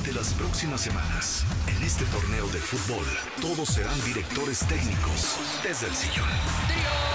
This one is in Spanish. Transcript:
Durante las próximas semanas, en este torneo de fútbol, todos serán directores técnicos desde el sillón.